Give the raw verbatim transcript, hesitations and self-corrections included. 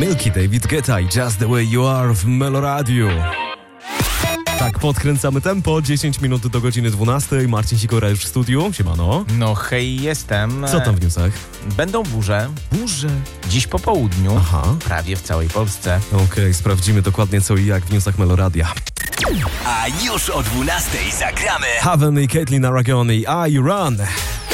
Milky, David Guetta i Just the Way You Are w Meloradiu. Tak, podkręcamy tempo, dziesięć minut do godziny dwunastej. Marcin Sikora już w studiu, siemano. No hej, jestem. Co tam w newsach? Będą burze. Burze. Dziś po południu. Aha. Prawie w całej Polsce. Okej, okay, sprawdzimy dokładnie co i jak w newsach Meloradia. A już o dwunastej zagramy Haven i Caitlin Aragon i I Run.